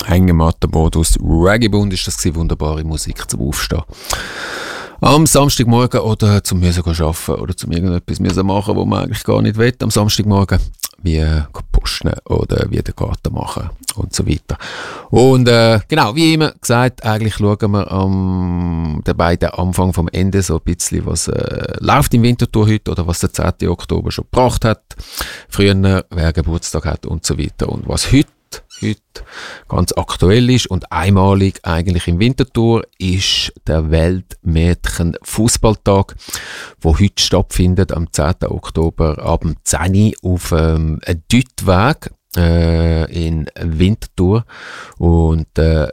Hängematten-Modus. Reggae-Bund ist das gewesen, wunderbare Musik zum Aufstehen. Am Samstagmorgen oder zum müssen arbeiten oder zum irgendetwas müssen machen, wo man eigentlich gar nicht will. Am Samstagmorgen wie posten oder wie den Garten machen und so weiter. Und genau, wie immer gesagt, eigentlich schauen wir dabei den Anfang vom Ende so ein bisschen, was läuft im Winterthur heute oder was der 10. Oktober schon gebracht hat. Früher, wer Geburtstag hat und so weiter. Und was heute ganz aktuell ist und einmalig eigentlich im Winterthur ist der Weltmädchen-Fußballtag, der heute stattfindet am 10. Oktober ab 10 Uhr auf Düttweg in Winterthur. Und der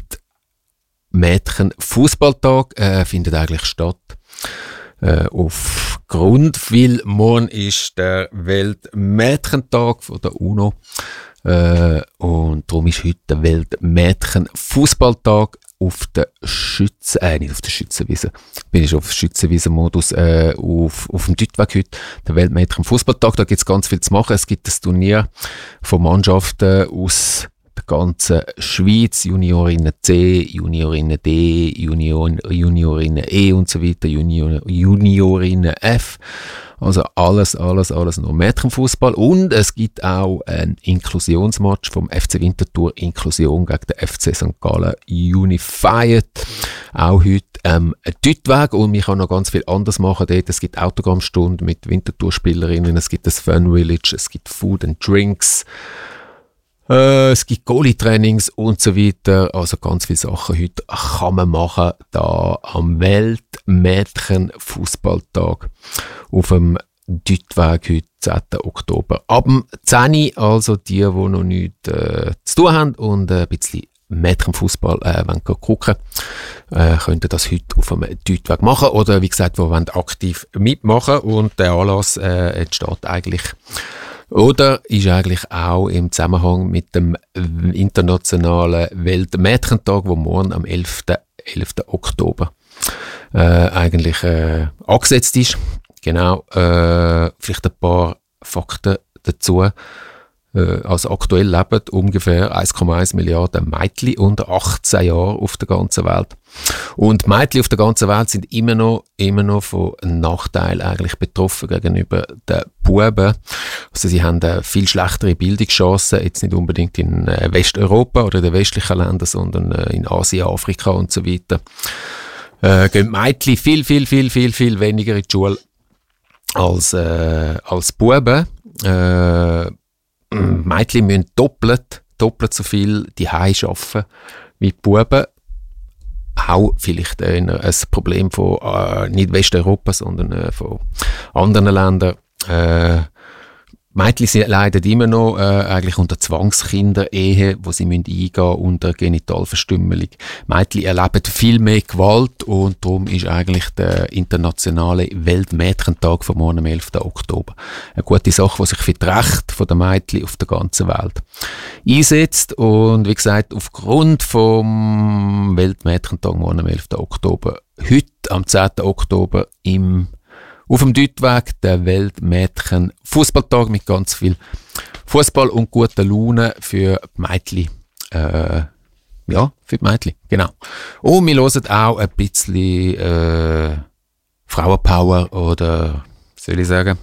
Weltmädchen-Fußballtag findet eigentlich statt aufgrund, weil morgen ist der Weltmädchentag von der UNO. Und darum ist heute der Weltmädchen-Fußballtag auf der nicht auf der Schützenwiese. Bin ich auf der Schützenwiese-Modus auf dem Düttweg heute. Der Weltmädchen-Fußballtag, da gibt es ganz viel zu machen. Es gibt ein Turnier von Mannschaften aus der ganzen Schweiz, Juniorinnen C, Juniorinnen D, Juniorinnen E und so weiter, Juniorinnen F. Also alles nur Mädchenfußball. Und es gibt auch einen Inklusionsmatch vom FC Winterthur, Inklusion gegen den FC St. Gallen Unified. Auch heute Düttweg. Und man kann noch ganz viel anderes machen dort. Es gibt Autogrammstunden mit Winterthur-Spielerinnen, es gibt das Fun Village, es gibt Food and Drinks. Es gibt Goalie-Trainings und so weiter. Also ganz viele Sachen heute kann man machen, da am Weltmädchen-Fußballtag auf dem Düttweg heute, 10. Oktober. Ab dem 10. Also die noch nichts zu tun haben und ein bisschen Mädchenfußball wollen gucken, können das heute auf dem Düttweg machen. Oder wie gesagt, die wollen aktiv mitmachen. Und der Anlass entsteht eigentlich oder ist eigentlich auch im Zusammenhang mit dem internationalen Weltmädchentag, wo morgen am 11. Oktober eigentlich angesetzt ist. Genau, vielleicht ein paar Fakten dazu. Also aktuell leben ungefähr 1,1 Milliarden Mädchen unter 18 Jahren auf der ganzen Welt. Und Mädchen auf der ganzen Welt sind immer noch von einem Nachteil eigentlich betroffen gegenüber den Buben. Also sie haben viel schlechtere Bildungschancen, jetzt nicht unbedingt in Westeuropa oder den westlichen Ländern, sondern in Asien, Afrika und so weiter. Gehen Mädchen viel weniger in die Schule als Buben. Mädchen müssen doppelt so viel daheim arbeiten wie die Buben. Auch vielleicht ein Problem von nicht Westeuropa, sondern von anderen Ländern. Mädchen leiden immer noch eigentlich unter Zwangskinderehe, wo sie eingehen unter Genitalverstümmelung. Mädchen erleben viel mehr Gewalt und darum ist eigentlich der internationale Weltmädchentag vom morgen am 11. Oktober eine gute Sache, die sich für das Recht der Mädchen auf der ganzen Welt einsetzt. Und wie gesagt, aufgrund vom Weltmädchentag morgen am 11. Oktober, heute am 10. Oktober auf dem Düttweg, der Weltmädchen-Fußballtag mit ganz viel Fußball und guter Laune für die Mädchen. Für die Mädchen, genau. Und wir hören auch ein bisschen Frauenpower oder, was soll ich sagen,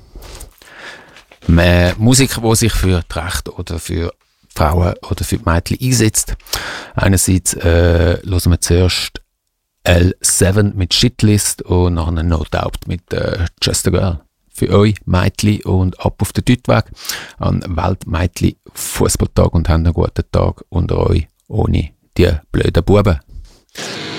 Musik, die sich für die Rechte oder für Frauen oder für die Mädchen einsetzt. Einerseits hören wir zuerst L7 mit Shitlist und nachher No Doubt mit Just a Girl. Für euch Mädchen und ab auf den Düttweg an Weltmädchen-Fußballtag und habt einen guten Tag unter euch ohne die blöden Buben.